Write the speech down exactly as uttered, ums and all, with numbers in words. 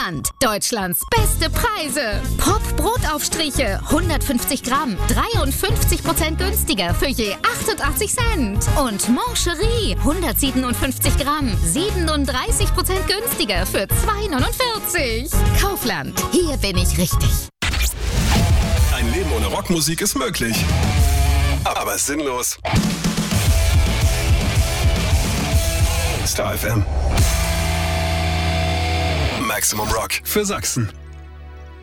Kaufland. Deutschlands beste Preise. Pop-Brotaufstriche, hundertfünfzig Gramm, dreiundfünfzig Prozent günstiger für je achtundachtzig Cent. Und Mancherie, hundertsiebenundfünfzig Gramm, siebenunddreißig Prozent günstiger für zwei neunundvierzig. Kaufland, hier bin ich richtig. Ein Leben ohne Rockmusik ist möglich, aber sinnlos. Star F M. Maximum Rock für Sachsen.